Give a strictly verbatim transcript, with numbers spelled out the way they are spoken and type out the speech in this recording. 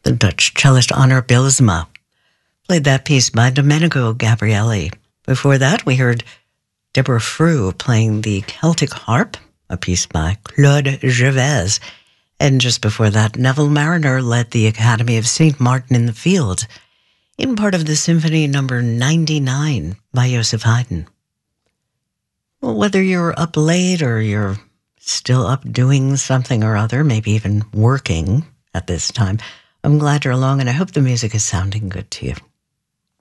The Dutch cellist Honor Bylsma played that piece by Domenico Gabrielli. Before that, we heard Deborah Frew playing the Celtic harp, a piece by Claude Gervais. And just before that, Neville Marriner led the Academy of Saint Martin in the Fields in part of the Symphony Number ninety-nine by Joseph Haydn. Well, whether you're up late or you're still up doing something or other, maybe even working at this time, I'm glad you're along, and I hope the music is sounding good to you.